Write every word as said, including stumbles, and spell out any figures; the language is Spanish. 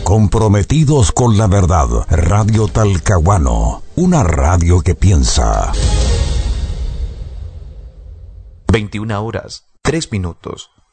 Comprometidos con la verdad. Radio Talcahuano, una radio que piensa. veintiuna horas, tres minutos.